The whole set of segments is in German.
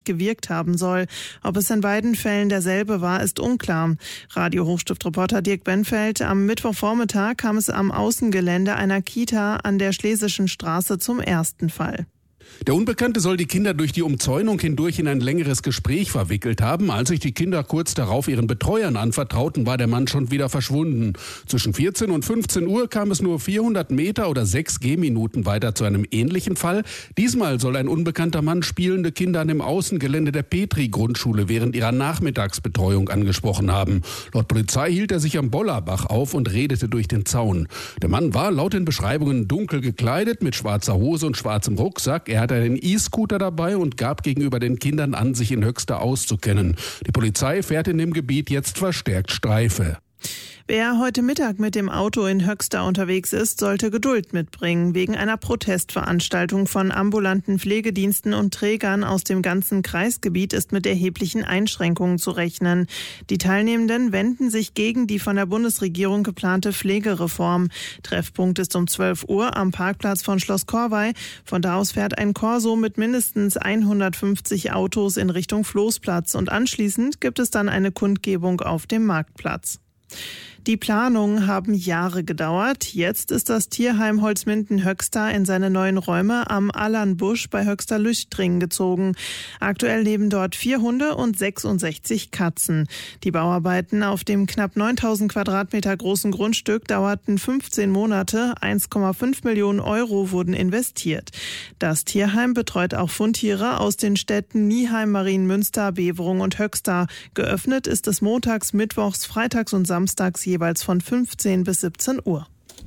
gewirkt haben soll. Ob es in beiden Fällen derselbe war, ist unklar. Radio Hochstift-Reporter Dirk Benfeld: Am Mittwochvormittag kam es am Außengelände einer Kita an der Schlesischen Straße zum ersten Fall. Der Unbekannte soll die Kinder durch die Umzäunung hindurch in ein längeres Gespräch verwickelt haben. Als sich die Kinder kurz darauf ihren Betreuern anvertrauten, war der Mann schon wieder verschwunden. Zwischen 14 und 15 Uhr kam es nur 400 Meter oder 6 Gehminuten weiter zu einem ähnlichen Fall. Diesmal soll ein unbekannter Mann spielende Kinder an dem Außengelände der Petri-Grundschule während ihrer Nachmittagsbetreuung angesprochen haben. Laut Polizei hielt er sich am Bollerbach auf und redete durch den Zaun. Der Mann war laut den Beschreibungen dunkel gekleidet, mit schwarzer Hose und schwarzem Rucksack. Er hatte einen E-Scooter dabei und gab gegenüber den Kindern an, sich in Höxter auszukennen. Die Polizei fährt in dem Gebiet jetzt verstärkt Streife. Wer heute Mittag mit dem Auto in Höxter unterwegs ist, sollte Geduld mitbringen. Wegen einer Protestveranstaltung von ambulanten Pflegediensten und Trägern aus dem ganzen Kreisgebiet ist mit erheblichen Einschränkungen zu rechnen. Die Teilnehmenden wenden sich gegen die von der Bundesregierung geplante Pflegereform. Treffpunkt ist um 12 Uhr am Parkplatz von Schloss Korvey. Von da aus fährt ein Corso mit mindestens 150 Autos in Richtung Floßplatz und anschließend gibt es dann eine Kundgebung auf dem Marktplatz. Die Planungen haben Jahre gedauert. Jetzt ist das Tierheim Holzminden-Höxter in seine neuen Räume am Allernbusch bei Höxter-Lüchtring gezogen. Aktuell leben dort 4 Hunde und 66 Katzen. Die Bauarbeiten auf dem knapp 9000 Quadratmeter großen Grundstück dauerten 15 Monate. 1,5 Millionen Euro wurden investiert. Das Tierheim betreut auch Fundtiere aus den Städten Nieheim, Marienmünster, Beverung und Höxter. Geöffnet ist es montags, mittwochs, freitags und samstags jeweils von 15 bis 17 Uhr.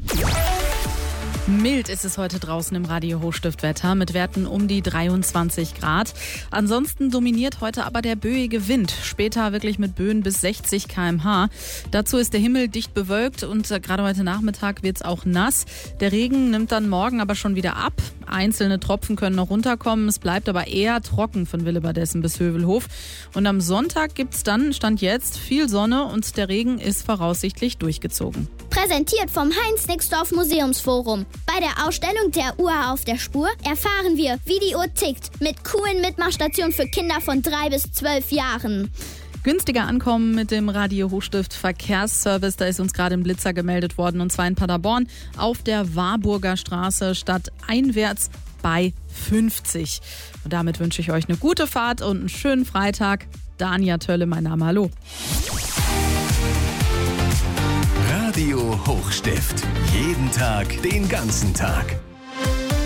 Mild ist es heute draußen im Radio Hochstift-Wetter mit Werten um die 23 Grad. Ansonsten dominiert heute aber der böige Wind. Später wirklich mit Böen bis 60 km/h. Dazu ist der Himmel dicht bewölkt und gerade heute Nachmittag wird es auch nass. Der Regen nimmt dann morgen aber schon wieder ab. Einzelne Tropfen können noch runterkommen. Es bleibt aber eher trocken von Willebadessen bis Hövelhof. Und am Sonntag gibt es dann, Stand jetzt, viel Sonne und der Regen ist voraussichtlich durchgezogen. Präsentiert vom Heinz-Nixdorf Museumsforum. Bei der Ausstellung der Uhr auf der Spur erfahren wir, wie die Uhr tickt, mit coolen Mitmachstationen für Kinder von 3 bis 12 Jahren. Günstiger ankommen mit dem Radio Hochstift Verkehrsservice. Da ist uns gerade ein Blitzer gemeldet worden, und zwar in Paderborn auf der Warburger Straße statt einwärts bei 50. Und damit wünsche ich euch eine gute Fahrt und einen schönen Freitag. Dania Tölle, mein Name, hallo. Radio Hochstift. Jeden Tag, den ganzen Tag.